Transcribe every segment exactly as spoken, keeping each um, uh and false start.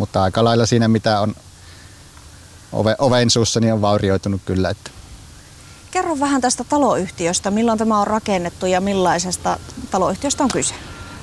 mutta aika lailla siinä mitä on ove, oven suussa, niin on vaurioitunut kyllä. Että. Kerro vähän tästä taloyhtiöstä, milloin tämä on rakennettu ja millaisesta taloyhtiöstä on kyse?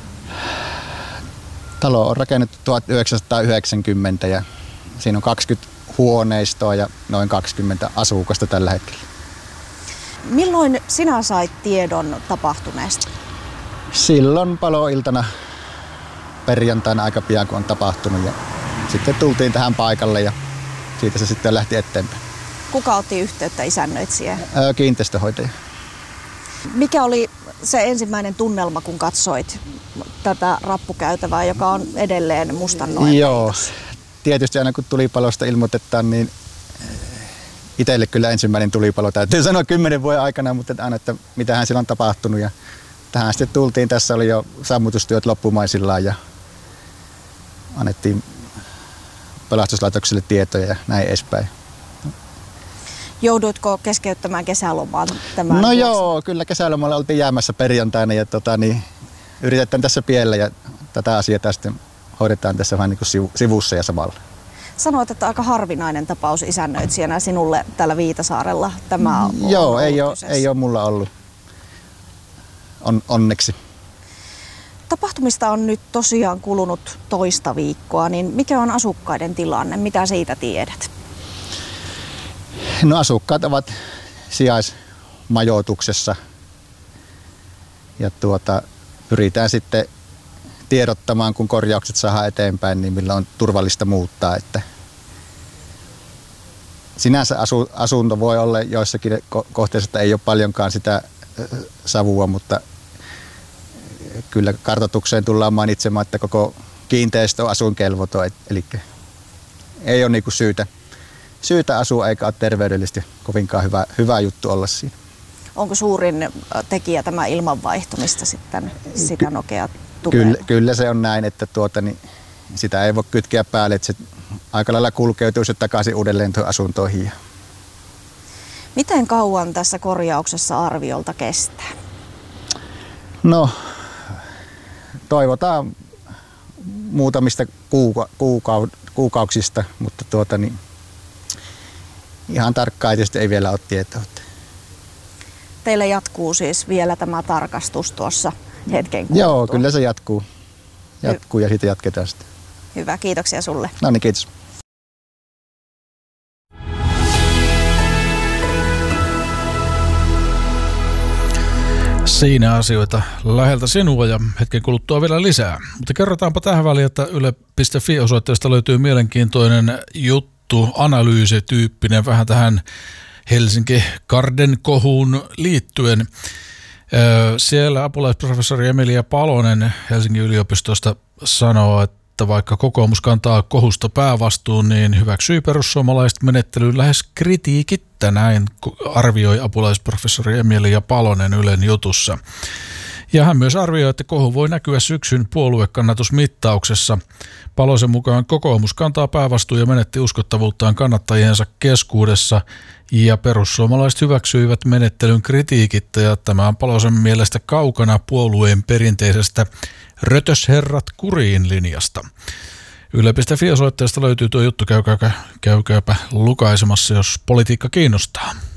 Talo on rakennettu tuhatyhdeksänsataayhdeksänkymmentä ja siinä on kaksikymmentä huoneistoa ja noin kaksikymmentä asukasta tällä hetkellä. Milloin sinä sait tiedon tapahtuneesta? Silloin paloiltana perjantaina aika pian kun on tapahtunut ja sitten tultiin tähän paikalle ja siitä se sitten lähti eteenpäin. Kuka otti yhteyttä isännöitsijään? Öö, kiinteistöhoitaja. Mikä oli se ensimmäinen tunnelma, kun katsoit tätä rappukäytävää, joka on edelleen mustannoinen? Joo, tietysti aina kun tulipalosta ilmoitetaan, niin itselle kyllä ensimmäinen tulipalo täytyy sanoa kymmenen vuoden aikana, mutta aina, että mitähän siellä on tapahtunut. Ja tähän sitten tultiin, tässä oli jo sammutustyöt loppumaisillaan ja annettiin pelastuslaitokselle tietoja ja näin edespäin. Jouduitko keskeyttämään kesälomaan tämän No vuoksi? Joo, kyllä kesälomalla oltiin jäämässä perjantaina ja tota, niin, yritetään tässä piellä ja tätä asiaa sitten hoidetaan tässä vähän niin kuin sivussa ja samalla. Sanoit, että aika harvinainen tapaus isännöitsijänä sinulle täällä Viitasaarella. Tämä on Joo, ei ole, ei ole mulla ollut. On, onneksi. Tapahtumista on nyt tosiaan kulunut toista viikkoa, niin mikä on asukkaiden tilanne? Mitä siitä tiedät? No asukkaat ovat sijaismajoituksessa ja tuota, pyritään sitten tiedottamaan, kun korjaukset saadaan eteenpäin, niin millä on turvallista muuttaa. Että sinänsä asu, asunto voi olla joissakin kohteissa, että ei ole paljonkaan sitä savua, mutta kyllä kartoitukseen tullaan mainitsemaan, että koko kiinteistö on asuinkelvoton, eli ei ole niinku syytä, syytä asua eikä ole terveydellisesti kovinkaan hyvä, hyvä juttu olla siinä. Onko suurin tekijä tämä ilmanvaihto, mistä sitten sitä nokea tulee? Kyllä, kyllä se on näin, että tuota, niin sitä ei voi kytkeä päälle, että se aika lailla kulkeutuu se takaisin uudelleen tuohon asuntoihin. Miten kauan tässä korjauksessa arviolta kestää? No, toivotaan muutamista kuuka, kuukau, kuukauksista, mutta tuota, niin, ihan tarkkaan tietysti ei vielä ole tietoa. Teillä jatkuu siis vielä tämä tarkastus tuossa hetken kuluttua? Joo, kyllä se jatkuu. Jatkuu Hy- ja siitä jatketaan sitä. Hyvä, kiitoksia sulle. No niin, kiitos. Siinä asioita läheltä sinua ja hetken kuluttua vielä lisää. Mutta kerrotaanpa tähän väliin, että yle piste fi-osoitteesta löytyy mielenkiintoinen juttu, analyysityyppinen vähän tähän Helsinki Garden kohuun liittyen. Siellä apulaisprofessori Emilia Palonen Helsingin yliopistosta sanoo, että vaikka kokoomus kantaa kohusta päävastuun, niin hyväksyi perussuomalaiset menettelyyn lähes kritiikittä, näin arvioi apulaisprofessori Emilia Palonen Ylen jutussa. Ja hän myös arvioi, että kohu voi näkyä syksyn puoluekannatusmittauksessa. Palosen mukaan kokoomus kantaa päävastuun ja menetti uskottavuuttaan kannattajiensa keskuudessa, ja perussuomalaiset hyväksyivät menettelyn kritiikittä, ja tämä on Palosen mielestä kaukana puolueen perinteisestä rötösherrat kuriin linjasta. yle piste fi-osoitteesta löytyy tuo juttu, käykääpä, käykääpä lukaisemassa, jos politiikka kiinnostaa.